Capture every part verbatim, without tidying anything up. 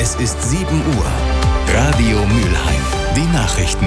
Es ist sieben Uhr. Radio Mülheim. Die Nachrichten.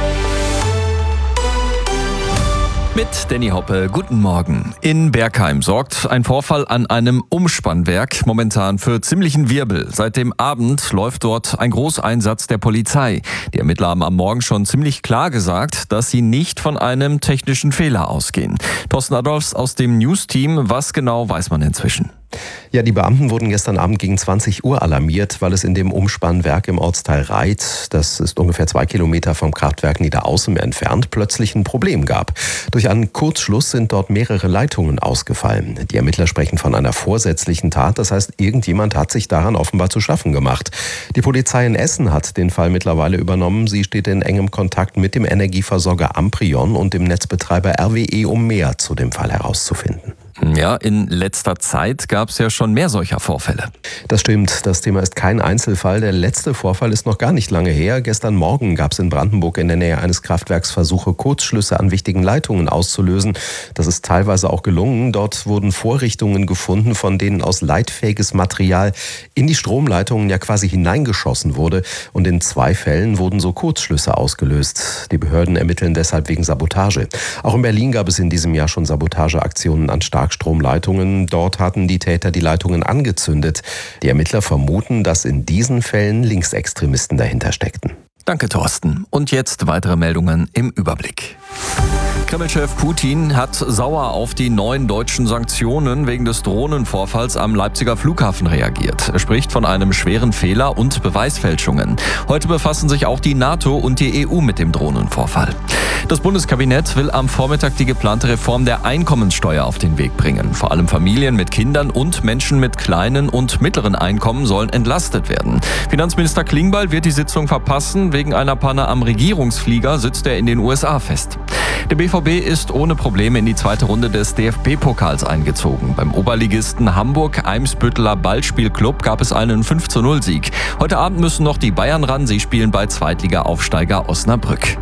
Mit Danny Hoppe, guten Morgen. In Bergheim sorgt ein Vorfall an einem Umspannwerk momentan für ziemlichen Wirbel. Seit dem Abend läuft dort ein Großeinsatz der Polizei. Die Ermittler haben am Morgen schon ziemlich klar gesagt, dass sie nicht von einem technischen Fehler ausgehen. Thorsten Adolfs aus dem News-Team, was genau weiß man inzwischen? Ja, die Beamten wurden gestern Abend gegen zwanzig Uhr alarmiert, weil es in dem Umspannwerk im Ortsteil Reit, das ist ungefähr zwei Kilometer vom Kraftwerk Niederaußem entfernt, plötzlich ein Problem gab. Durch einen Kurzschluss sind dort mehrere Leitungen ausgefallen. Die Ermittler sprechen von einer vorsätzlichen Tat, das heißt, irgendjemand hat sich daran offenbar zu schaffen gemacht. Die Polizei in Essen hat den Fall mittlerweile übernommen. Sie steht in engem Kontakt mit dem Energieversorger Amprion und dem Netzbetreiber R W E, um mehr zu dem Fall herauszufinden. Ja, in letzter Zeit gab es ja schon mehr solcher Vorfälle. Das stimmt, das Thema ist kein Einzelfall. Der letzte Vorfall ist noch gar nicht lange her. Gestern Morgen gab es in Brandenburg in der Nähe eines Kraftwerks Versuche, Kurzschlüsse an wichtigen Leitungen auszulösen. Das ist teilweise auch gelungen. Dort wurden Vorrichtungen gefunden, von denen aus leitfähiges Material in die Stromleitungen ja quasi hineingeschossen wurde. Und in zwei Fällen wurden so Kurzschlüsse ausgelöst. Die Behörden ermitteln deshalb wegen Sabotage. Auch in Berlin gab es in diesem Jahr schon Sabotageaktionen an Starkstromleitungen. Dort hatten die Täter die Leitungen angezündet. Die Ermittler vermuten, dass in diesen Fällen Linksextremisten dahinter steckten. Danke, Thorsten. Und jetzt weitere Meldungen im Überblick. Kreml-Chef Putin hat sauer auf die neuen deutschen Sanktionen wegen des Drohnenvorfalls am Leipziger Flughafen reagiert. Er spricht von einem schweren Fehler und Beweisfälschungen. Heute befassen sich auch die NATO und die E U mit dem Drohnenvorfall. Das Bundeskabinett will am Vormittag die geplante Reform der Einkommenssteuer auf den Weg bringen. Vor allem Familien mit Kindern und Menschen mit kleinen und mittleren Einkommen sollen entlastet werden. Finanzminister Klingbeil wird die Sitzung verpassen. Wegen einer Panne am Regierungsflieger sitzt er in den U S A fest. Der B V B ist ohne Probleme in die zweite Runde des D F B-Pokals eingezogen. Beim Oberligisten Hamburg-Eimsbütteler Ballspielclub gab es einen fünf zu null Sieg. Heute Abend müssen noch die Bayern ran. Sie spielen bei Zweitliga-Aufsteiger Osnabrück.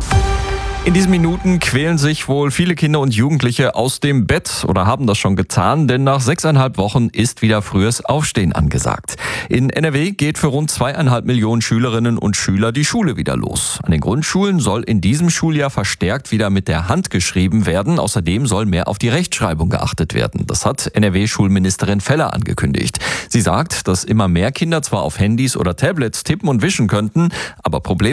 In diesen Minuten quälen sich wohl viele Kinder und Jugendliche aus dem Bett oder haben das schon getan, denn nach sechseinhalb Wochen ist wieder frühes Aufstehen angesagt. In N R W geht für rund zweieinhalb Millionen Schülerinnen und Schüler die Schule wieder los. An den Grundschulen soll in diesem Schuljahr verstärkt wieder mit der Hand geschrieben werden. Außerdem soll mehr auf die Rechtschreibung geachtet werden. Das hat N R W-Schulministerin Feller angekündigt. Sie sagt, dass immer mehr Kinder zwar auf Handys oder Tablets tippen und wischen könnten, aber Problem